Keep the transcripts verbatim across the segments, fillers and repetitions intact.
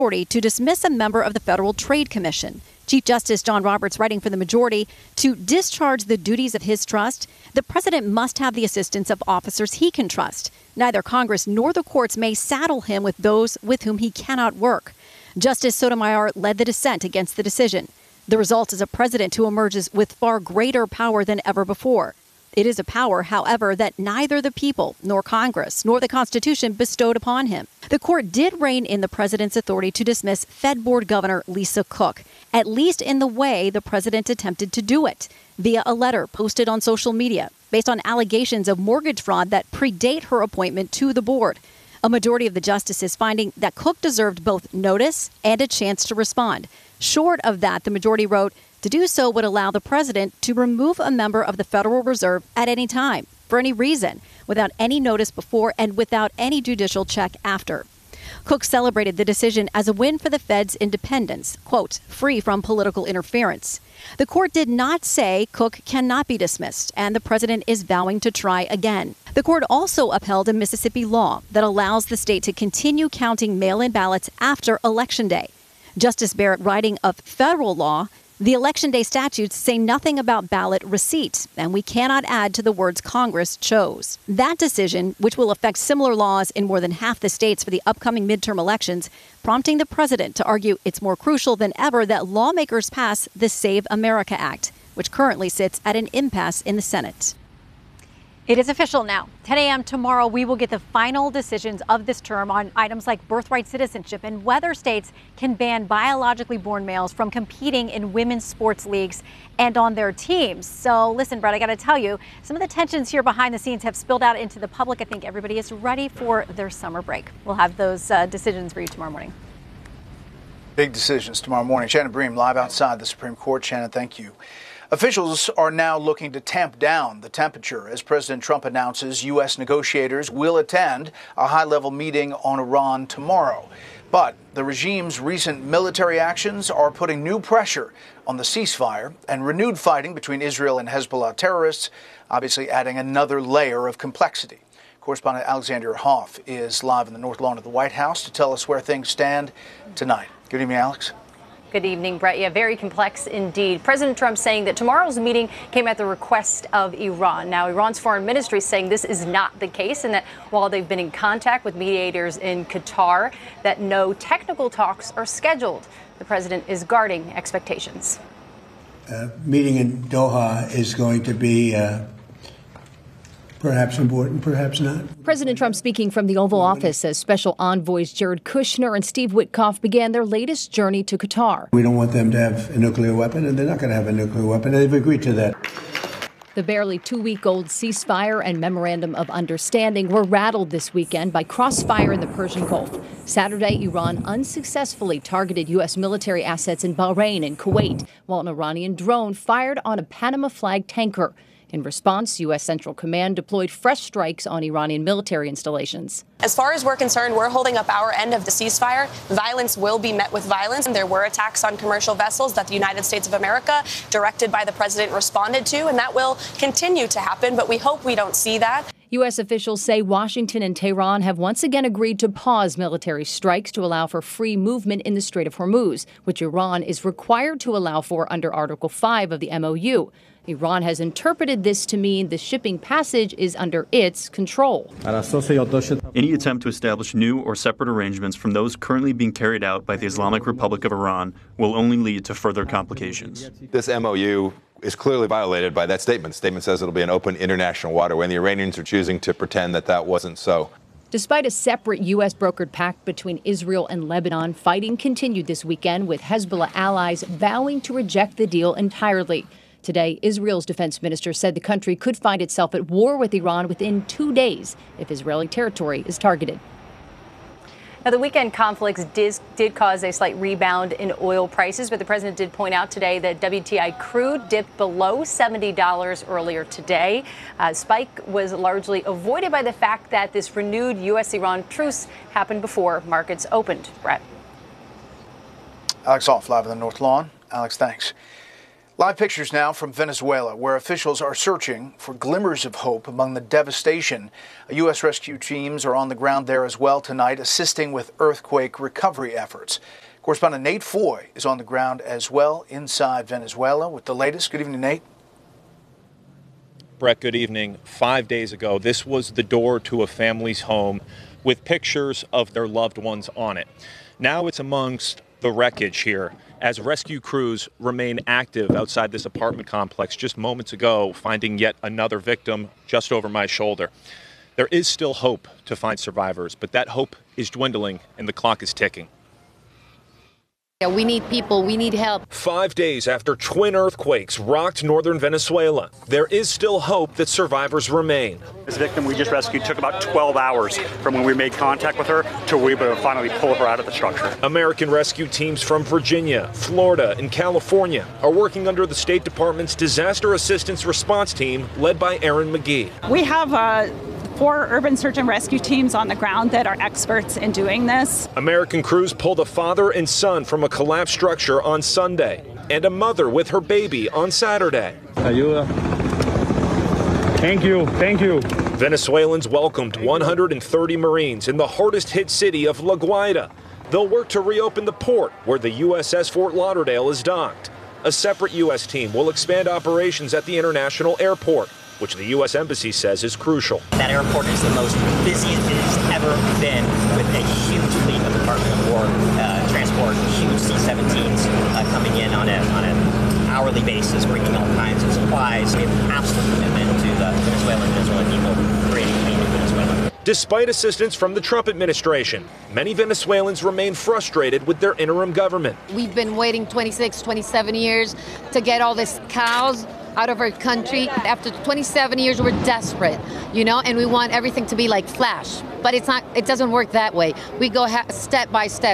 authority to dismiss a member of the Federal Trade Commission. Chief Justice John Roberts, writing for the majority, to discharge the duties of his trust, the president must have the assistance of officers he can trust. Neither Congress nor the courts may saddle him with those with whom he cannot work. Justice Sotomayor led the dissent against the decision. The result is a president who emerges with far greater power than ever before. It is a power, however, that neither the people, nor Congress, nor the Constitution bestowed upon him. The court did rein in the president's authority to dismiss Fed Board Governor Lisa Cook, at least in the way the president attempted to do it, via a letter posted on social media, based on allegations of mortgage fraud that predate her appointment to the board. A majority of the justices finding that Cook deserved both notice and a chance to respond. Short of that, the majority wrote, to do so would allow the president to remove a member of the Federal Reserve at any time, for any reason, without any notice before and without any judicial check after. Cook celebrated the decision as a win for the Fed's independence, quote, free from political interference. The court did not say Cook cannot be dismissed, and the president is vowing to try again. The court also upheld a Mississippi law that allows the state to continue counting mail-in ballots after Election Day. Justice Barrett, writing of federal law, the Election Day statutes say nothing about ballot receipt, and we cannot add to the words Congress chose. That decision, which will affect similar laws in more than half the states for the upcoming midterm elections, prompting the president to argue it's more crucial than ever that lawmakers pass the Save America Act, which currently sits at an impasse in the Senate. It is official now. ten a.m. tomorrow, we will get the final decisions of this term on items like birthright citizenship and whether states can ban biologically born males from competing in women's sports leagues and on their teams. So listen, Brett, I got to tell you, some of the tensions here behind the scenes have spilled out into the public. I think everybody is ready for their summer break. We'll have those uh, decisions for you tomorrow morning. Big decisions tomorrow morning. Shannon Bream live outside the Supreme Court. Shannon, thank you. Officials are now looking to tamp down the temperature as President Trump announces U S negotiators will attend a high-level meeting on Iran tomorrow. But the regime's recent military actions are putting new pressure on the ceasefire, and renewed fighting between Israel and Hezbollah terrorists, obviously adding another layer of complexity. Correspondent Alexander Hoff is live in the North Lawn of the White House to tell us where things stand tonight. Good evening, Alex. Good evening, Brett. Yeah, very complex indeed. President Trump saying that tomorrow's meeting came at the request of Iran. Now, Iran's foreign ministry is saying this is not the case, and that while they've been in contact with mediators in Qatar, that no technical talks are scheduled. The president is guarding expectations. Uh, meeting in Doha is going to be uh, perhaps important, perhaps not. President Trump speaking from the Oval Office as Special Envoys Jared Kushner and Steve Witkoff began their latest journey to Qatar. We don't want them to have a nuclear weapon, and they're not going to have a nuclear weapon. They've agreed to that. The barely two-week-old ceasefire and memorandum of understanding were rattled this weekend by crossfire in the Persian Gulf. Saturday, Iran unsuccessfully targeted U S military assets in Bahrain and Kuwait, while an Iranian drone fired on a Panama-flagged tanker. In response, U S Central Command deployed fresh strikes on Iranian military installations. As far as we're concerned, we're holding up our end of the ceasefire. Violence will be met with violence. And there were attacks on commercial vessels that the United States of America, directed by the president, responded to, and that will continue to happen. But we hope we don't see that. U S officials say Washington and Tehran have once again agreed to pause military strikes to allow for free movement in the Strait of Hormuz, which Iran is required to allow for under Article five of the M O U. Iran has interpreted this to mean the shipping passage is under its control. Any attempt to establish new or separate arrangements from those currently being carried out by the Islamic Republic of Iran will only lead to further complications. This M O U is clearly violated by that statement. The statement says it'll be an open international waterway, and the Iranians are choosing to pretend that that wasn't so. Despite a separate U S-brokered pact between Israel and Lebanon, fighting continued this weekend with Hezbollah allies vowing to reject the deal entirely. Today, Israel's defense minister said the country could find itself at war with Iran within two days if Israeli territory is targeted. Now, the weekend conflicts did, did cause a slight rebound in oil prices, but the president did point out today that W T I crude dipped below seventy dollars earlier today. Uh, spike was largely avoided by the fact that this renewed U S Iran truce happened before markets opened. Brett. Alex Hoff, live in the North Lawn. Alex, thanks. Live pictures now from Venezuela, where officials are searching for glimmers of hope among the devastation. U S rescue teams are on the ground there as well tonight, assisting with earthquake recovery efforts. Correspondent Nate Foy is on the ground as well inside Venezuela with the latest. Good evening, Nate. Brett, good evening. Five days ago, this was the door to a family's home with pictures of their loved ones on it. Now it's amongst the wreckage here as rescue crews remain active outside this apartment complex. Just moments ago, finding yet another victim just over my shoulder. There is still hope to find survivors, but that hope is dwindling and the clock is ticking. Yeah, we need people, we need help. Five days after twin earthquakes rocked northern Venezuela, there is still hope that survivors remain. This victim we just rescued took about twelve hours from when we made contact with her to we were able to finally pull her out of the structure. American rescue teams from Virginia, Florida, and California are working under the State Department's Disaster Assistance Response Team led by Erin McGee. We have a four urban search and rescue teams on the ground that are experts in doing this. American crews pulled a father and son from a collapsed structure on Sunday and a mother with her baby on Saturday. Ayuda. Thank you, thank you. Venezuelans welcomed one hundred thirty Marines in the hardest hit city of La Guaira. They'll work to reopen the port where the U S S Fort Lauderdale is docked. A separate U S team will expand operations at the international airport, which the U S Embassy says is crucial. That airport is the most busiest it has ever been, with a huge fleet of Department of War uh, transport, huge C seventeens uh, coming in on, a, on an hourly basis, bringing all kinds of supplies. We have an absolute commitment to the Venezuelan and Venezuelan people creating clean in Venezuela. Despite assistance from the Trump administration, many Venezuelans remain frustrated with their interim government. We've been waiting twenty-six, twenty-seven years to get all this cows out of our country. After twenty-seven years, we're desperate, you know, and we want everything to be like Flash. But it's not, it doesn't work that way. We go ha- step by step.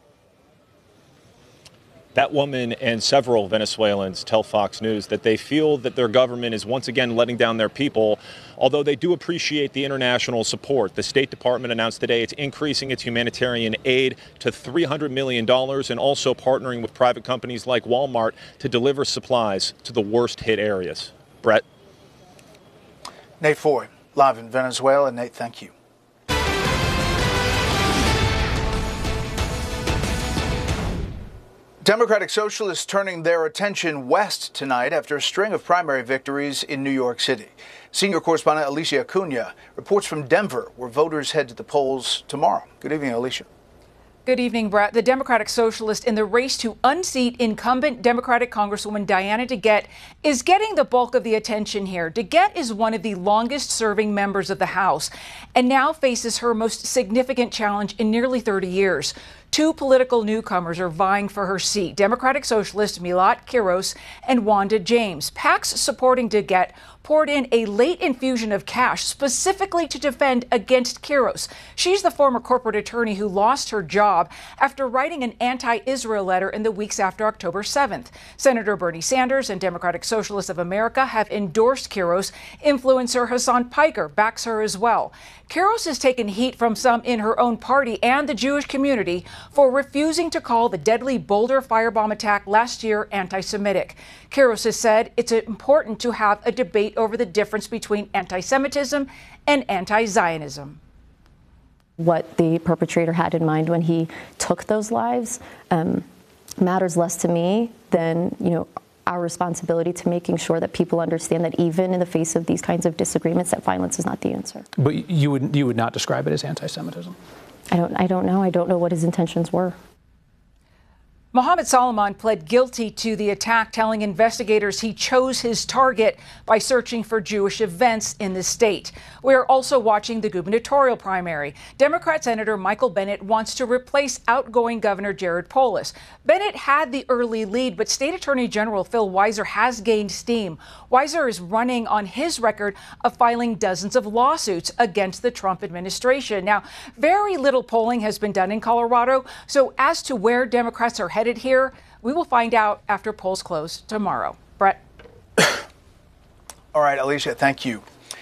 That woman and several Venezuelans tell Fox News that they feel that their government is once again letting down their people, although they do appreciate the international support. The State Department announced today it's increasing its humanitarian aid to three hundred million dollars and also partnering with private companies like Walmart to deliver supplies to the worst hit areas. Brett? Nate Foy, live in Venezuela. Nate, thank you. Democratic Socialists turning their attention west tonight after a string of primary victories in New York City. Senior correspondent Alicia Acuna reports from Denver, where voters head to the polls tomorrow. Good evening, Alicia. Good evening, Brett. The Democratic Socialist in the race to unseat incumbent Democratic Congresswoman Diana DeGette is getting the bulk of the attention here. DeGette is one of the longest-serving members of the House and now faces her most significant challenge in nearly thirty years. Two political newcomers are vying for her seat, Democratic Socialist Milat Quiros and Wanda James. PACs supporting DeGette poured in a late infusion of cash specifically to defend against Quiros. She's the former corporate attorney who lost her job after writing an anti-Israel letter in the weeks after October seventh. Senator Bernie Sanders and Democratic Socialists of America have endorsed Quiros. Influencer Hassan Piker backs her as well. Quiros has taken heat from some in her own party and the Jewish community for refusing to call the deadly Boulder firebomb attack last year anti-Semitic. Quiros has said it's important to have a debate over the difference between anti-Semitism and anti-Zionism. What the perpetrator had in mind when he took those lives um, matters less to me than, you know, our responsibility to making sure that people understand that even in the face of these kinds of disagreements, that violence is not the answer. But you would you would not describe it as anti-Semitism? I don't I don't know. I don't know what his intentions were. Mohammed Solomon pled guilty to the attack, telling investigators he chose his target by searching for Jewish events in the state. We're also watching the gubernatorial primary. Democrat Senator Michael Bennet wants to replace outgoing Governor Jared Polis. Bennet had the early lead, but State Attorney General Phil Weiser has gained steam. Weiser is running on his record of filing dozens of lawsuits against the Trump administration. Now, very little polling has been done in Colorado, so as to where Democrats are headed here, we will find out after polls close tomorrow. Brett? All right, Alicia, thank you.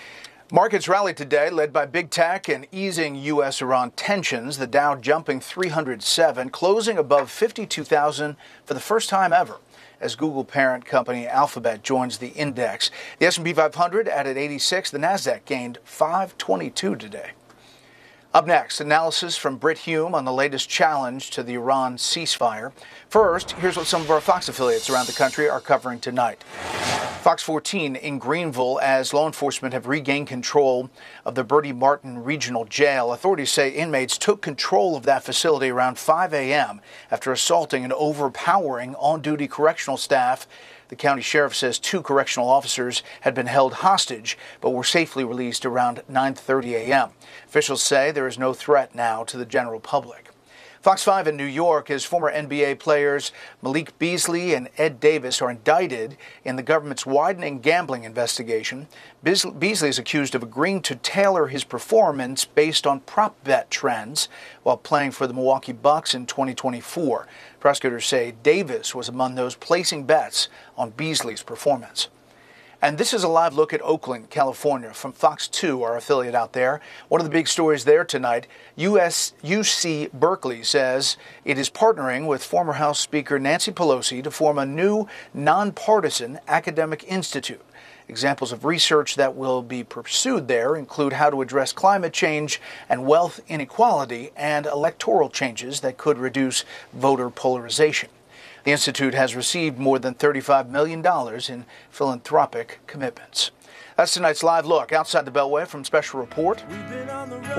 Markets rallied today, led by big tech and easing U S Iran tensions. The Dow jumping three hundred seven, closing above fifty-two thousand for the first time ever, as Google parent company Alphabet joins the index. The S and P five hundred added eighty-six. The Nasdaq gained five twenty-two today. Up next, analysis from Brit Hume on the latest challenge to the Iran ceasefire. First, here's what some of our Fox affiliates around the country are covering tonight. Fox fourteen in Greenville, as law enforcement have regained control of the Bertie Martin Regional Jail. Authorities say inmates took control of that facility around five a.m. after assaulting and overpowering on-duty correctional staff. The county sheriff says two correctional officers had been held hostage but were safely released around nine thirty a.m. Officials say there is no threat now to the general public. Fox five in New York, as former N B A players Malik Beasley and Ed Davis are indicted in the government's widening gambling investigation. Beasley is accused of agreeing to tailor his performance based on prop bet trends while playing for the Milwaukee Bucks in twenty twenty-four. Prosecutors say Davis was among those placing bets on Beasley's performance. And this is a live look at Oakland, California, from Fox two, our affiliate out there. One of the big stories there tonight, U S U C Berkeley says it is partnering with former House Speaker Nancy Pelosi to form a new nonpartisan academic institute. Examples of research that will be pursued there include how to address climate change and wealth inequality and electoral changes that could reduce voter polarization. The institute has received more than thirty-five million dollars in philanthropic commitments. That's tonight's live look outside the Beltway from Special Report.